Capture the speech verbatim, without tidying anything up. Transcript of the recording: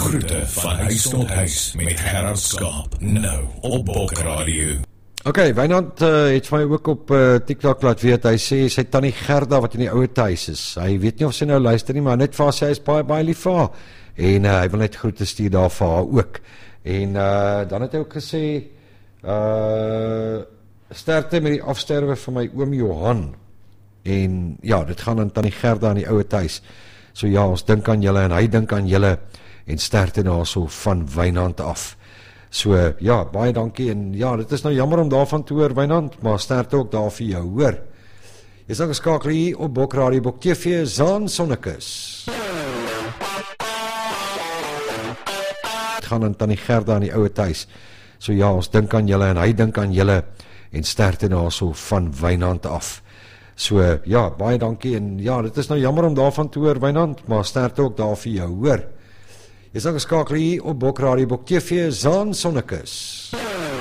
Groete van huis tot huis met Gerard Skaap, nou op Bok Radio. Ok, Wynand uh, het my ook op uh, TikTok laat weet, hy sê sy tannie Gerda wat in die oude thuis is, hy weet nie of sy nou luister nie, maar net vir haar sê hy is baie baie lief vir haar, en uh, hy wil net groete stuur daar vir haar ook, en uh, dan het hy ook gesê, uh, sterkte met die afsterwe van my oom Johan, en ja, dit gaan aan tannie Gerda in die oude thuis, so ja, ons dink aan julle, en hy dink aan julle, en sterkte daar so van Wynand af. So, ja, baie dankie, en ja, dit is nou jammer om daarvan te hoor, Wynand, maar sterkte ook daar vir jou, hoor. Jy is nou geskakel hier op Bok Radio, Bok T V, Zaan Sonnekus. Het gaan aan tannie Gerda in die oude thuis, so ja, ons dink aan julle, en hy dink aan julle, en sterkte daar so van Wynand af. So, ja, baie dankie, en ja, dit is nou jammer om daarvan te hoor, Wynand, maar sterkte ook daar vir jou, hoor. Jy is nou geskakel hier op Bok Radio, Bok T V, Zaan Sonnekus.